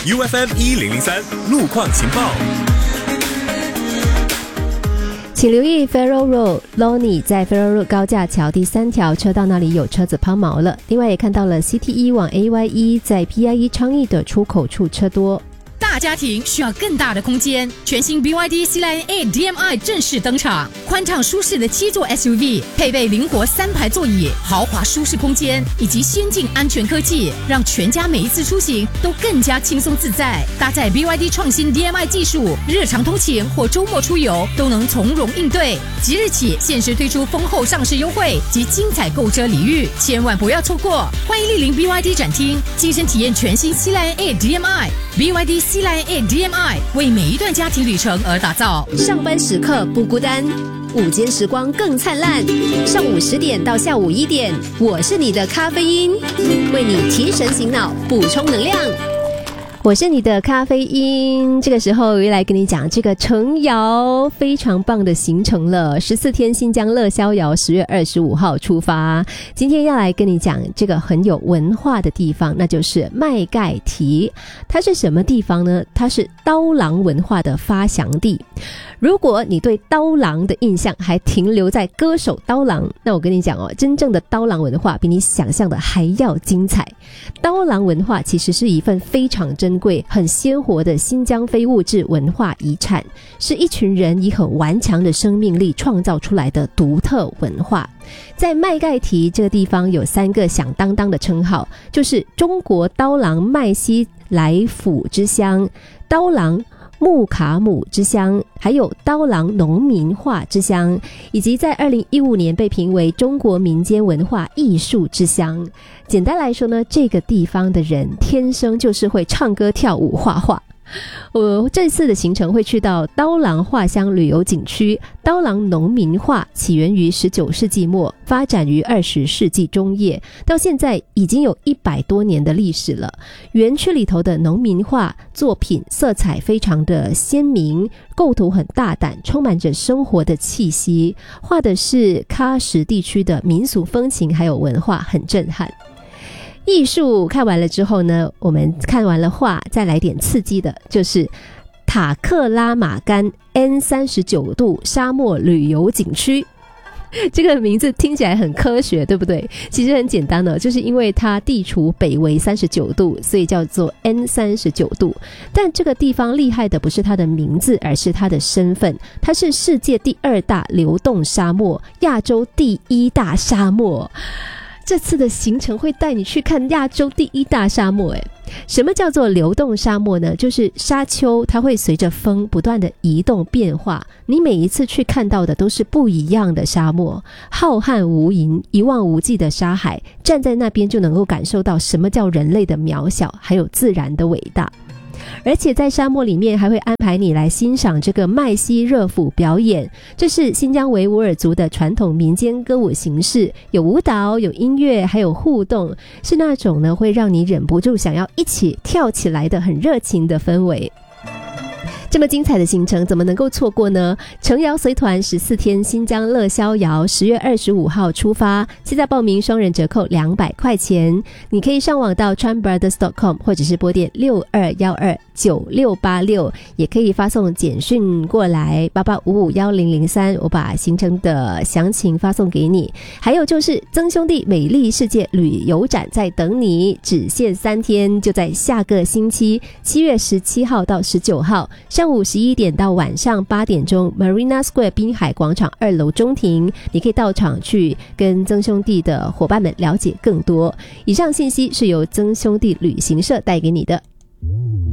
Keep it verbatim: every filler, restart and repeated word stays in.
U F M 一零零三路况情报。 请留意 Farrow Road Lonnie 在 Farrow Road 高架桥第三条车道那里有车子抛锚了。另外也看到了 C T 一 往 A Y 一 在 P I E 昌邑的出口处车多。 大家庭需要更大的空间，全新 B Y D Sea Lion eight D M I 正式登场，宽敞舒适的七座 S U V， 配备灵活三排座椅，豪华舒适空间以及先进安全科技，让全家每一次出行都更加轻松自在。搭载 B Y D 创新 D M I 技术，日常通勤或周末出游都能从容应对。即日起限时推出丰厚上市优惠及精彩购车礼遇，千万不要错过！欢迎莅临 B Y D 展厅，亲身体验全新 Sea Lion eight D M I。 B Y D Sea Lion eight D M I 为每一段家庭旅程而打造。 上班时刻不孤单，午间时光更灿烂。上午十点到下午一点，我是你的咖啡因，为你提神醒脑，补充能量。我是你的咖啡因，这个时候又来跟你讲这个城谣非常棒的行程了。十四天新疆乐逍遥，十月二十五号出发。今天要来跟你讲这个很有文化的地方，那就是麦盖提。它是什么地方呢？它是刀郎文化的发祥地。如果你对刀郎的印象还停留在歌手刀郎，那我跟你讲哦，真正的刀郎文化比你想象的还要精彩。刀郎文化其实是一份非常珍贵、很鲜活的新疆非物质文化遗产，是一群人以很顽强的生命力创造出来的独特文化。在麦盖提这个地方有三个响当当的称号，就是中国刀郎麦西来府之乡、刀郎木卡姆之乡，还有刀郎农民化之乡，以及在二零一五年被评为中国民间文化艺术之乡。简单来说呢，这个地方的人天生就是会唱歌跳舞画画。我这次的行程会去到刀郎画乡旅游景区。刀郎农民画起源于十九世纪末，发展于二十世纪中叶，到现在已经有一百多年的历史了。园区里头的农民画作品色彩非常的鲜明，构图很大胆，充满着生活的气息，画的是喀什地区的民俗风情还有文化，很震撼。艺术看完了之后呢，我们看完了画，再来点刺激的，就是塔克拉玛干 N 三十九度沙漠旅游景区。这个名字听起来很科学，对不对？其实很简单的，就是因为它地处北纬三十九度，所以叫做 N 三十九度。但这个地方厉害的不是它的名字，而是它的身份。它是世界第二大流动沙漠，亚洲第一大沙漠。这次的行程会带你去看亚洲第一大沙漠。诶，什么叫做流动沙漠呢？就是沙丘它会随着风不断的移动变化，你每一次去看到的都是不一样的沙漠，浩瀚无垠，一望无际的沙海，站在那边就能够感受到什么叫人类的渺小，还有自然的伟大。而且在沙漠里面还会安排你来欣赏这个麦西热舞表演，这是新疆维吾尔族的传统民间歌舞形式，有舞蹈，有音乐，还有互动，是那种呢会让你忍不住想要一起跳起来的很热情的氛围。这么精彩的行程怎么能够错过呢？城谣随团十四天新疆乐逍遥，十月二十五号出发，现在报名双人折扣两百块钱。你可以上网到 tran brothers dot com 或者是拨电六二一二九六八六，也可以发送简讯过来八八五五一零零三，我把行程的详情发送给你。还有就是曾兄弟美丽世界旅游展在等你，只限三天，就在下个星期七月十七号到十九号上午十一点到晚上八点钟 Marina Square 滨海广场二楼中庭，你可以到场去跟曾兄弟的伙伴们了解更多。以上信息是由曾兄弟旅行社带给你的。